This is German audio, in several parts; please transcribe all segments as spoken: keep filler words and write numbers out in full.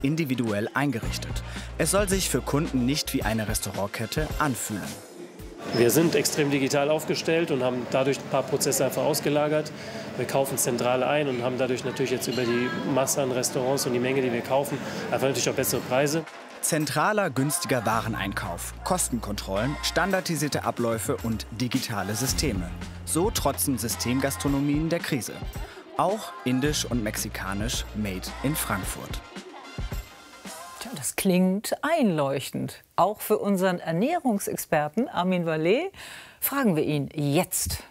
individuell eingerichtet. Es soll sich für Kunden nicht wie eine Restaurantkette anfühlen. Wir sind extrem digital aufgestellt und haben dadurch ein paar Prozesse einfach ausgelagert. Wir kaufen zentral ein und haben dadurch natürlich jetzt über die Masse an Restaurants und die Menge, die wir kaufen, einfach natürlich auch bessere Preise. Zentraler, günstiger Wareneinkauf, Kostenkontrollen, standardisierte Abläufe und digitale Systeme. So trotzen Systemgastronomien der Krise. Auch indisch und mexikanisch made in Frankfurt. Tja, das klingt einleuchtend. Auch für unseren Ernährungsexperten Armin Vallet fragen wir ihn jetzt.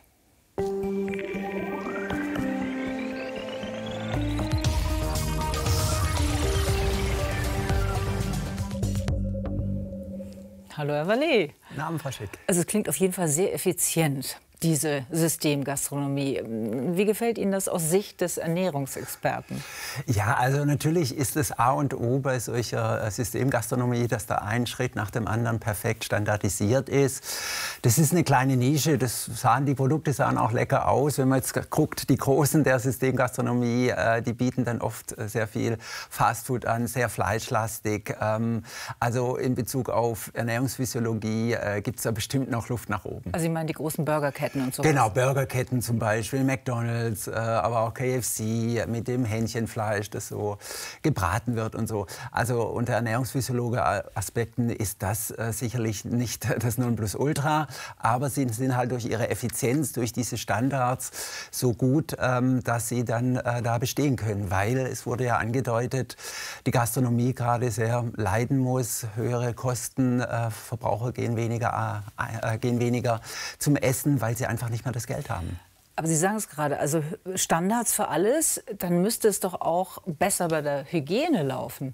Hallo, Herr Vallet. Guten Abend, Frau Schick. Also es klingt auf jeden Fall sehr effizient, diese Systemgastronomie. Wie gefällt Ihnen das aus Sicht des Ernährungsexperten? Ja, also natürlich ist es A und O bei solcher Systemgastronomie, dass da ein Schritt nach dem anderen perfekt standardisiert ist. Das ist eine kleine Nische, das sahen, die Produkte sahen auch lecker aus. Wenn man jetzt guckt, die Großen der Systemgastronomie, die bieten dann oft sehr viel Fastfood an, sehr fleischlastig. Also in Bezug auf Ernährungsphysiologie gibt es da bestimmt noch Luft nach oben. Also Sie meinen die großen Burgerketten? So genau, Burgerketten zum Beispiel, McDonald's, äh, aber auch K F C mit dem Hähnchenfleisch, das so gebraten wird und so. Also unter Ernährungsphysiologe-Aspekten ist das äh, sicherlich nicht das Nonplusultra, aber sie sind halt durch ihre Effizienz, durch diese Standards so gut, ähm, dass sie dann äh, da bestehen können, weil es wurde ja angedeutet, die Gastronomie gerade sehr leiden muss, höhere Kosten, äh, Verbraucher gehen weniger, äh, gehen weniger zum Essen, weil sie einfach nicht mehr das Geld haben. Aber Sie sagen es gerade, also Standards für alles, dann müsste es doch auch besser bei der Hygiene laufen.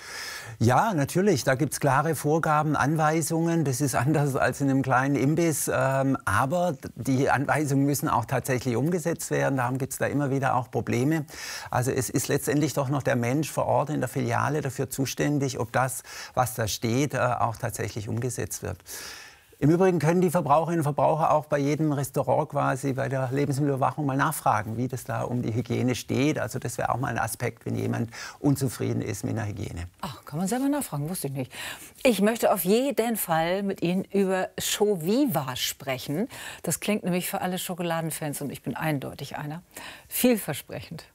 Ja, natürlich. Da gibt es klare Vorgaben, Anweisungen. Das ist anders als in einem kleinen Imbiss. Ähm, aber die Anweisungen müssen auch tatsächlich umgesetzt werden. Darum gibt es da immer wieder auch Probleme. Also es ist letztendlich doch noch der Mensch vor Ort in der Filiale dafür zuständig, ob das, was da steht, äh, auch tatsächlich umgesetzt wird. Im Übrigen können die Verbraucherinnen und Verbraucher auch bei jedem Restaurant quasi bei der Lebensmittelüberwachung mal nachfragen, wie das da um die Hygiene steht. Also das wäre auch mal ein Aspekt, wenn jemand unzufrieden ist mit der Hygiene. Ach, kann man selber nachfragen, wusste ich nicht. Ich möchte auf jeden Fall mit Ihnen über Shoviva sprechen. Das klingt nämlich für alle Schokoladenfans, und ich bin eindeutig einer, vielversprechend.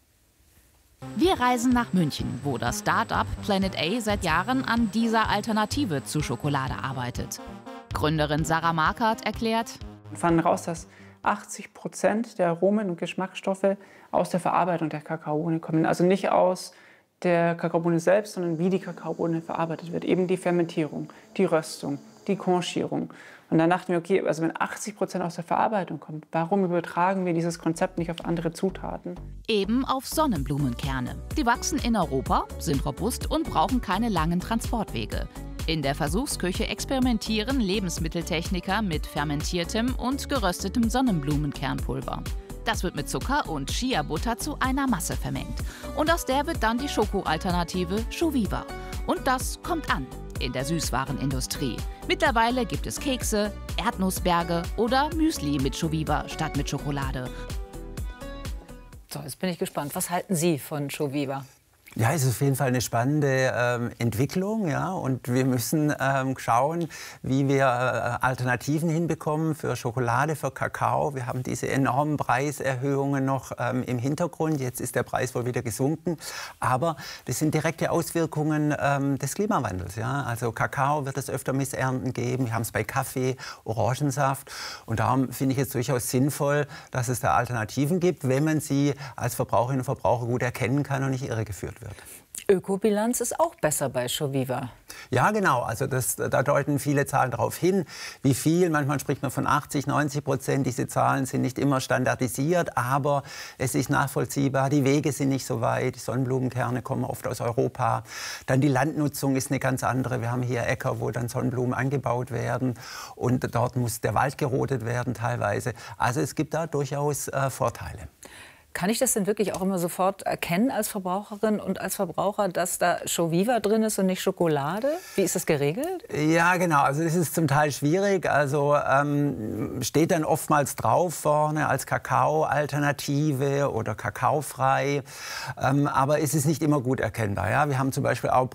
Wir reisen nach München, wo das Start-up Planet A seit Jahren an dieser Alternative zu Schokolade arbeitet. Gründerin Sarah Markert erklärt: Wir fanden raus, dass achtzig Prozent der Aromen und Geschmacksstoffe aus der Verarbeitung der Kakaobohne kommen. Also nicht aus der Kakaobohne selbst, sondern wie die Kakaobohne verarbeitet wird. Eben die Fermentierung, die Röstung, die Conchierung. Und dann dachten wir, okay, also wenn achtzig Prozent aus der Verarbeitung kommt, warum übertragen wir dieses Konzept nicht auf andere Zutaten? Eben auf Sonnenblumenkerne. Die wachsen in Europa, sind robust und brauchen keine langen Transportwege. In der Versuchsküche experimentieren Lebensmitteltechniker mit fermentiertem und geröstetem Sonnenblumenkernpulver. Das wird mit Zucker und Chia-Butter zu einer Masse vermengt. Und aus der wird dann die Schoko-Alternative Shoviva. Und das kommt an in der Süßwarenindustrie. Mittlerweile gibt es Kekse, Erdnussberge oder Müsli mit Shoviva statt mit Schokolade. So, jetzt bin ich gespannt. Was halten Sie von Shoviva? Ja, es ist auf jeden Fall eine spannende ähm, Entwicklung, ja, und wir müssen ähm, schauen, wie wir äh, Alternativen hinbekommen für Schokolade, für Kakao. Wir haben diese enormen Preiserhöhungen noch ähm, im Hintergrund. Jetzt ist der Preis wohl wieder gesunken, aber das sind direkte Auswirkungen ähm, des Klimawandels, ja. Also Kakao wird es öfter Missernten geben. Wir haben es bei Kaffee, Orangensaft, und darum finde ich es durchaus sinnvoll, dass es da Alternativen gibt, wenn man sie als Verbraucherinnen und Verbraucher gut erkennen kann und nicht irregeführt wird. Ökobilanz ist auch besser bei Shoviva. Ja, genau. Also das, da deuten viele Zahlen darauf hin. Wie viel? Manchmal spricht man von achtzig, neunzig Prozent. Diese Zahlen sind nicht immer standardisiert, aber es ist nachvollziehbar. Die Wege sind nicht so weit. Die Sonnenblumenkerne kommen oft aus Europa. Dann die Landnutzung ist eine ganz andere. Wir haben hier Äcker, wo dann Sonnenblumen angebaut werden. Und dort muss der Wald gerodet werden teilweise. Also es gibt da durchaus äh, Vorteile. Kann ich das denn wirklich auch immer sofort erkennen als Verbraucherin und als Verbraucher, dass da Shoviva drin ist und nicht Schokolade? Wie ist das geregelt? Ja, genau. Also das ist zum Teil schwierig. Also ähm, steht dann oftmals drauf vorne als Kakao-Alternative oder kakaofrei. Ähm, aber es ist nicht immer gut erkennbar. Ja? Wir haben zum Beispiel auch